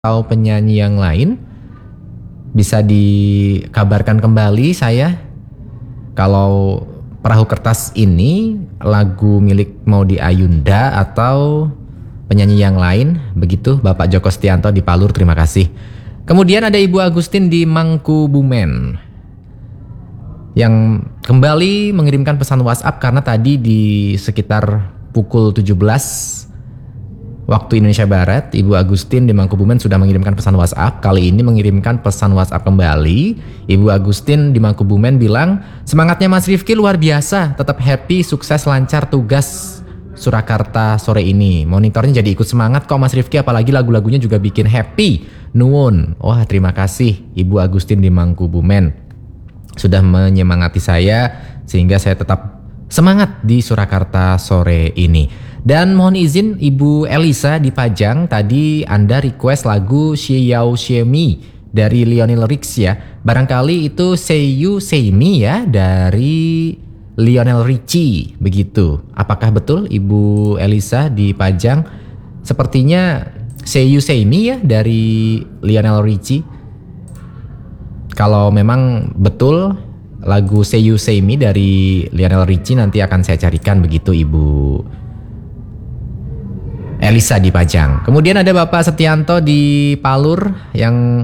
atau penyanyi yang lain, bisa dikabarkan kembali saya kalau Perahu Kertas ini lagu milik Maudy Ayunda atau penyanyi yang lain. Begitu Bapak Joko Setianto di Palur, terima kasih. Kemudian ada Ibu Agustin di Mangkubumen yang kembali mengirimkan pesan WhatsApp karena tadi di sekitar pukul 17 waktu Indonesia Barat, Ibu Agustin di Mangkubumen sudah mengirimkan pesan WhatsApp. Kali ini mengirimkan pesan WhatsApp kembali. Ibu Agustin di Mangkubumen bilang, semangatnya Mas Rifki luar biasa, tetap happy, sukses, lancar tugas Surakarta sore ini. Monitornya jadi ikut semangat kok Mas Rifki, apalagi lagu-lagunya juga bikin happy. Nuwun. Wah, terima kasih Ibu Agustin di Mangkubumen sudah menyemangati saya sehingga saya tetap semangat di Surakarta sore ini. Dan mohon izin Ibu Elisa di Pajang, tadi Anda request lagu Xiao Xiemi dari Lionel Richie ya. Barangkali itu Say You Say Me ya dari Lionel Richie, begitu. Apakah betul Ibu Elisa di Pajang? Sepertinya Say You Say Me ya dari Lionel Richie. Kalau memang betul lagu Say You Say Me dari Lionel Richie, nanti akan saya carikan, begitu Ibu Elisa di Pajang. Kemudian ada Bapak Setianto di Palur yang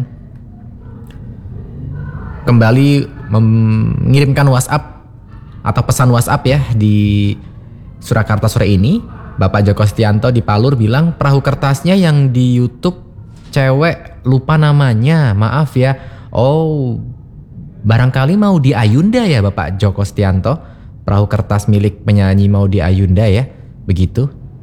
kembali mengirimkan WhatsApp atau pesan WhatsApp ya di Surakarta sore ini. Bapak Joko Setianto di Palur bilang, perahu kertasnya yang di YouTube cewek, lupa namanya, maaf ya. Oh, barangkali Maudy Ayunda ya Bapak Joko Setianto. Perahu kertas milik penyanyi Maudy Ayunda ya, begitu.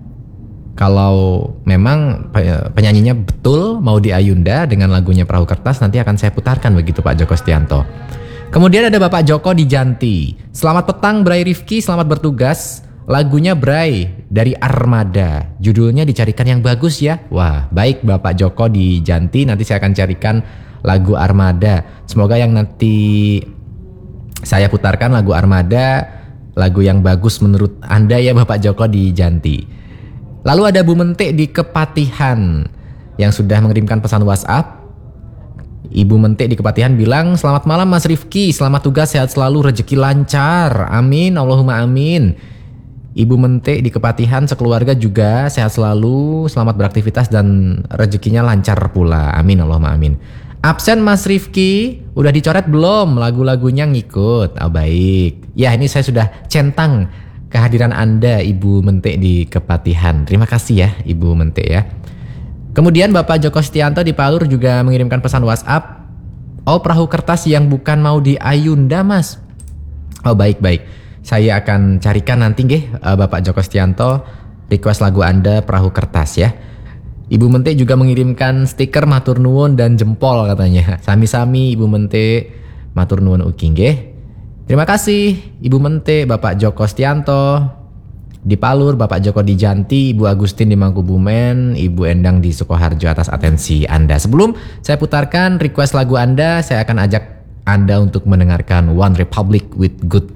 Kalau memang penyanyinya betul Maudy Ayunda dengan lagunya Perahu Kertas, nanti akan saya putarkan, begitu Pak Joko Setianto. Kemudian ada Bapak Joko di Janti. Selamat petang Bray Rifki, selamat bertugas. Lagunya Bray dari Armada. Judulnya dicarikan yang bagus ya. Wah, baik Bapak Joko di Janti, nanti saya akan carikan lagu Armada. Semoga yang nanti saya putarkan lagu Armada, lagu yang bagus menurut Anda ya Bapak Joko di Janti. Lalu ada Bu Mentik di Kepatihan yang sudah mengirimkan pesan WhatsApp. Ibu Mentik di Kepatihan bilang, selamat malam Mas Rifki, selamat tugas, sehat selalu, rezeki lancar, amin, Allahumma amin. Ibu Mentik di Kepatihan sekeluarga juga sehat selalu, selamat beraktivitas dan rezekinya lancar pula, amin, Allahumma amin. Absen Mas Rifki, udah dicoret belum lagu-lagunya ngikut? Oh baik, ya ini saya sudah centang kehadiran Anda Ibu Mentik di Kepatihan. Terima kasih ya Ibu Mentik ya. Kemudian Bapak Joko Setianto di Palur juga mengirimkan pesan WhatsApp. Oh, perahu kertas yang bukan Maudy Ayunda Mas. Oh baik-baik. Saya akan carikan nanti Bapak Joko Setianto request lagu Anda Perahu Kertas ya. Ibu Mentik juga mengirimkan stiker matur nuwun dan jempol katanya. Sami-sami Ibu Mentik, matur nuwun ugi nggih. Terima kasih Ibu Mentik, Bapak Joko Setianto di Palur, Bapak Joko di Janti, Ibu Agustin di Mangkubumen, Ibu Endang di Sukoharjo atas atensi Anda. Sebelum saya putarkan request lagu Anda, saya akan ajak Anda untuk mendengarkan One Republic with Good